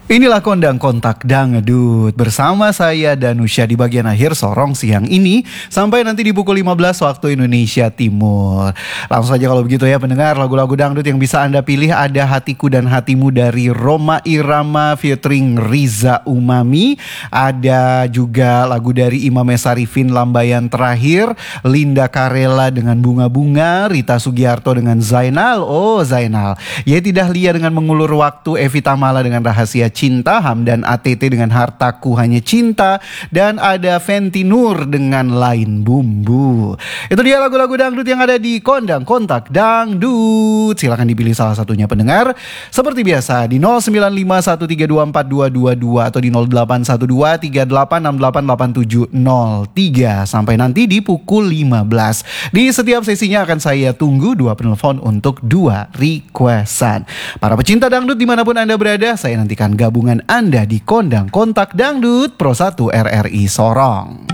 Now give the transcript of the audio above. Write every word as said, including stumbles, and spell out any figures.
Inilah Kondang Kontak Dangdut bersama saya Danusya di bagian akhir Sorong siang ini sampai nanti di pukul lima belas waktu Indonesia Timur. Langsung saja kalau begitu ya pendengar, lagu-lagu dangdut yang bisa Anda pilih ada Hatiku dan Hatimu dari Rhoma Irama featuring Riza Umami. Ada juga lagu dari Imam Sarifin Lambayan Terakhir, Linda Karela dengan Bunga-Bunga, Rita Sugiarto dengan Zainal. Oh Zainal. Yeti Dahlia dengan Mengulur Waktu, Evi Tamala dengan Rahasia Cinta, Hamdan A T T dengan Hartaku Hanya Cinta, dan ada Fenty Nur dengan Lain Bumbu. Itu dia lagu-lagu dangdut yang ada di Kondang Kontak Dangdut. Silahkan dipilih salah satunya pendengar. Seperti biasa di nol sembilan lima satu tiga dua empat dua dua dua atau di nol delapan satu dua tiga delapan enam delapan delapan tujuh nol tiga sampai nanti di pukul lima belas. Di setiap sesinya akan saya tunggu dua penelpon untuk dua requestan. Para pecinta dangdut dimanapun Anda berada, saya nantikan gabungan Anda di Kondang Kontak Dangdut Pro satu R R I Sorong.